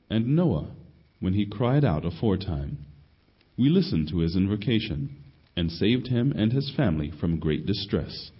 And Noah, when he cried out aforetime, we listened to his invocation, and saved him and his family from great distress.